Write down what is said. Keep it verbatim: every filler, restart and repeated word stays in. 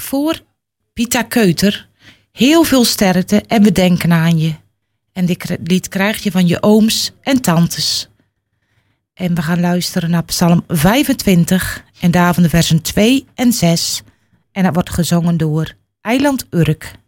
voor Pita Keuter. Heel veel sterkte en we denken aan je. En dit lied krijg je van je ooms en tantes. En we gaan luisteren naar Psalm vijfentwintig en daarvan de versen twee en zes. En dat wordt gezongen door Eiland Urk.